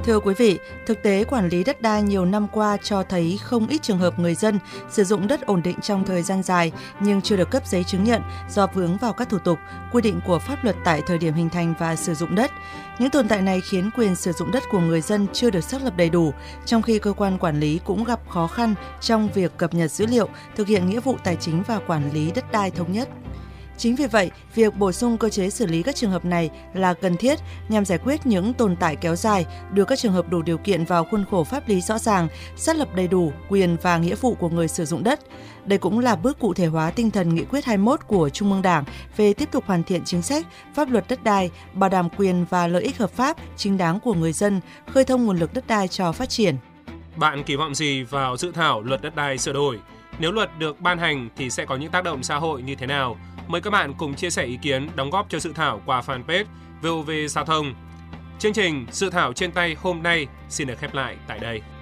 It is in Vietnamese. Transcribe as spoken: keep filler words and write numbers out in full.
Thưa quý vị, thực tế quản lý đất đai nhiều năm qua cho thấy không ít trường hợp người dân sử dụng đất ổn định trong thời gian dài nhưng chưa được cấp giấy chứng nhận do vướng vào các thủ tục, quy định của pháp luật tại thời điểm hình thành và sử dụng đất. Những tồn tại này khiến quyền sử dụng đất của người dân chưa được xác lập đầy đủ, trong khi cơ quan quản lý cũng gặp khó khăn trong việc cập nhật dữ liệu, thực hiện nghĩa vụ tài chính và quản lý đất đai thống nhất. Chính vì vậy, việc bổ sung cơ chế xử lý các trường hợp này là cần thiết nhằm giải quyết những tồn tại kéo dài, đưa các trường hợp đủ điều kiện vào khuôn khổ pháp lý rõ ràng, xác lập đầy đủ quyền và nghĩa vụ của người sử dụng đất. Đây cũng là bước cụ thể hóa tinh thần nghị quyết hai mươi mốt của Trung ương Đảng về tiếp tục hoàn thiện chính sách, pháp luật đất đai, bảo đảm quyền và lợi ích hợp pháp, chính đáng của người dân, khơi thông nguồn lực đất đai cho phát triển. Bạn kỳ vọng gì vào dự thảo luật đất đai sửa đổi? Nếu luật được ban hành thì sẽ có những tác động xã hội như thế nào? Mời các bạn cùng chia sẻ ý kiến, đóng góp cho dự thảo qua fanpage vê o vê Giao thông. Chương trình Dự thảo trên tay hôm nay xin được khép lại tại đây.